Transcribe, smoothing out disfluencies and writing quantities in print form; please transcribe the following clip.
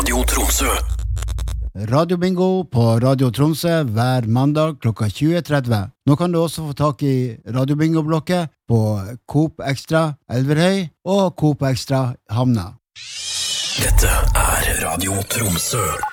Radio Tromsø. Radiobingo på Radio Tromsø hver mandag klokka 20.30. Nå kan du også få tak i Radiobingo-blokket på Coop Extra Elverhøy og Coop Extra Havna. Dette Radio Tromsø.